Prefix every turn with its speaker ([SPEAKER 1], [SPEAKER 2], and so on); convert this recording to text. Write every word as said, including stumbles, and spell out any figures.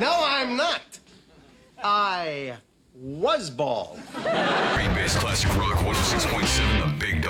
[SPEAKER 1] No, I'm not. I was bald.
[SPEAKER 2] Green Bay's classic rock one oh six point seven, The Big Dog.